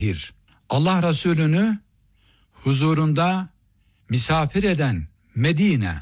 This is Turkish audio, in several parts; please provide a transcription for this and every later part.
Allah Resulü'nü huzurunda misafir eden Medine,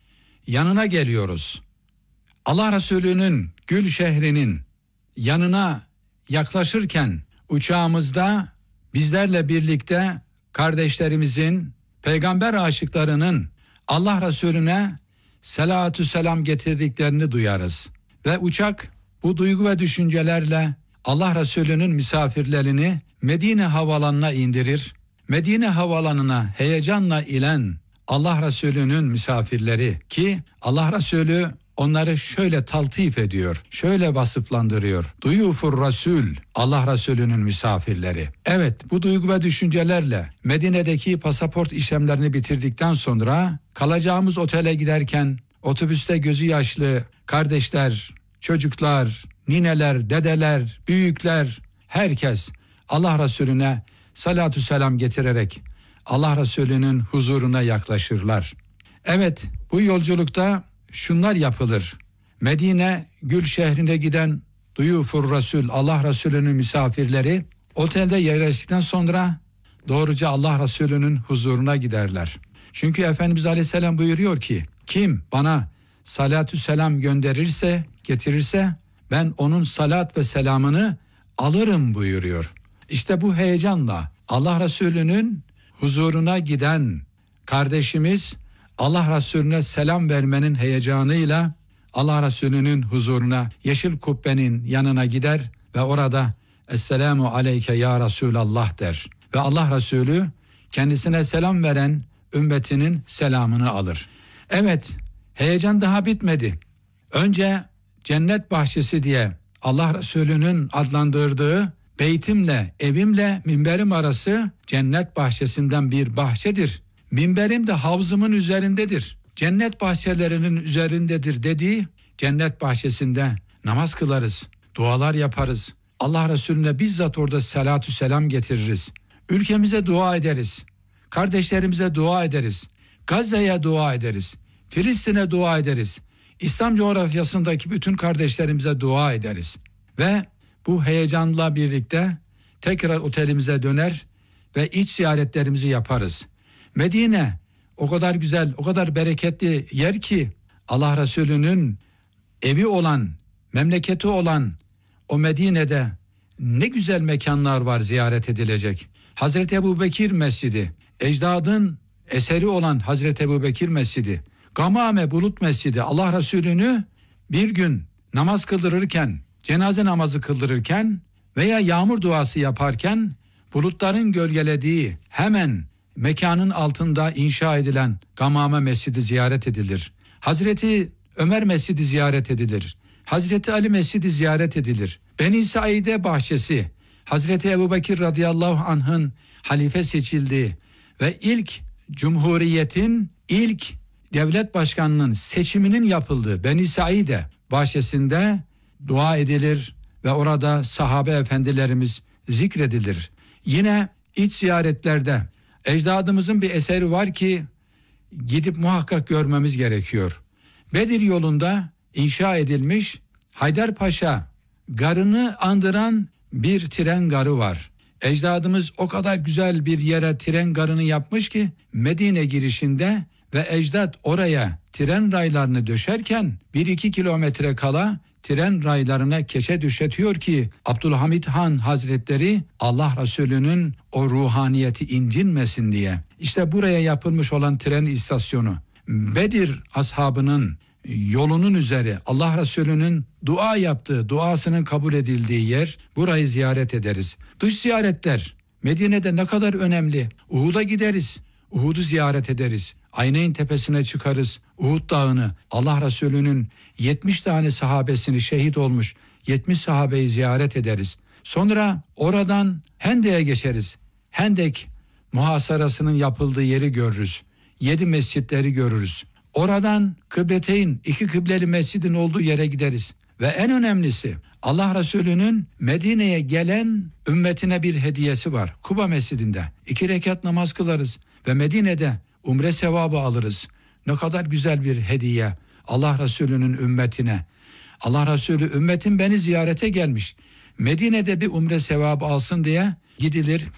yanına geliyoruz. Allah Resulü'nün gül şehrinin yanına yaklaşırken uçağımızda bizlerle birlikte kardeşlerimizin, peygamber aşıklarının Allah Resulüne selatü selam getirdiklerini duyarız. Ve uçak bu duygu ve düşüncelerle Allah Resulü'nün misafirlerini Medine havalanına indirir. Medine havalanına heyecanla inen Allah Resulü'nün misafirleri, ki Allah Resulü onları şöyle taltif ediyor, şöyle vasıflandırıyor. Duyufur Resul, Allah Resulü'nün misafirleri. Evet, bu duygu ve düşüncelerle Medine'deki pasaport işlemlerini bitirdikten sonra kalacağımız otele giderken otobüste gözü yaşlı kardeşler, çocuklar, nineler, dedeler, büyükler, herkes Allah Resulüne salatü selam getirerek Allah Resulü'nün huzuruna yaklaşırlar. Evet, bu yolculukta şunlar yapılır. Medine Gül şehrine giden Duyufur Resul, Allah Resulü'nün misafirleri otelde yerleştikten sonra doğruca Allah Resulü'nün huzuruna giderler. Çünkü Efendimiz Aleyhisselam buyuruyor ki, kim bana salatü selam gönderirse, getirirse ben onun salat ve selamını alırım buyuruyor. İşte bu heyecanla Allah Resulü'nün huzuruna giden kardeşimiz Allah Resulüne selam vermenin heyecanıyla Allah Resulü'nün huzuruna, yeşil kubbenin yanına gider ve orada Esselamu aleyke ya Resulallah der. Ve Allah Resulü kendisine selam veren ümmetinin selamını alır. Evet, heyecan daha bitmedi. Önce cennet bahçesi diye Allah Resulü'nün adlandırdığı beytimle, evimle minberim arası cennet bahçesinden bir bahçedir. Minberim de havzımın üzerindedir. Cennet bahçelerinin üzerindedir dediği cennet bahçesinde namaz kılarız, dualar yaparız. Allah Resulüne bizzat orada salatü selam getiririz. Ülkemize dua ederiz. Kardeşlerimize dua ederiz. Gazze'ye dua ederiz. Filistin'e dua ederiz. İslam coğrafyasındaki bütün kardeşlerimize dua ederiz. Ve bu heyecanla birlikte tekrar otelimize döner ve iç ziyaretlerimizi yaparız. Medine o kadar güzel, o kadar bereketli yer ki Allah Resulü'nün evi olan, memleketi olan o Medine'de ne güzel mekanlar var ziyaret edilecek. Hazreti Ebubekir Mescidi, ecdadın eseri olan Hazreti Ebubekir Mescidi, Gamame Bulut Mescidi, Allah Resulü'nü bir gün namaz kıldırırken, cenaze namazı kıldırırken veya yağmur duası yaparken bulutların gölgelediği hemen mekanın altında inşa edilen Gamame Mescidi ziyaret edilir. Hazreti Ömer Mescidi ziyaret edilir. Hazreti Ali Mescidi ziyaret edilir. Beni Saide bahçesi, Hazreti Ebubekir radıyallahu anh'ın halife seçildiği ve ilk Cumhuriyet'in ilk devlet başkanının seçiminin yapıldığı Beni Saide bahçesinde dua edilir ve orada sahabe efendilerimiz zikredilir. Yine iç ziyaretlerde ecdadımızın bir eseri var ki gidip muhakkak görmemiz gerekiyor. Bedir yolunda inşa edilmiş Haydarpaşa garını andıran bir tren garı var. Ecdadımız o kadar güzel bir yere tren garını yapmış ki Medine girişinde ve ecdat oraya tren raylarını döşerken 1-2 kilometre kala tren raylarına keçe düşetiyor ki Abdülhamid Han Hazretleri Allah Resulü'nün o ruhaniyeti incinmesin diye. İşte buraya yapılmış olan tren istasyonu Bedir ashabının yolunun üzeri, Allah Resulü'nün dua yaptığı, duasının kabul edildiği yer, burayı ziyaret ederiz. Dış ziyaretler Medine'de ne kadar önemli. Uhud'a gideriz, Uhud'u ziyaret ederiz. Ayneyn tepesine çıkarız, Uhud dağını, Allah Resulü'nün 70 tane sahabesini şehit olmuş 70 sahabeyi ziyaret ederiz. Sonra oradan Hendek'e geçeriz. Hendek muhasarasının yapıldığı yeri görürüz. 7 mescitleri görürüz. Oradan Kıbleteyn, 2 kıbleli mescidin olduğu yere gideriz. Ve en önemlisi Allah Resulü'nün Medine'ye gelen ümmetine bir hediyesi var. Kuba Mescidinde 2 rekat namaz kılarız ve Medine'de umre sevabı alırız. Ne kadar güzel bir hediye Allah Resulü'nün ümmetine. Allah Resulü ümmetim beni ziyarete gelmiş. Medine'de bir umre sevabı alsın diye gidilir.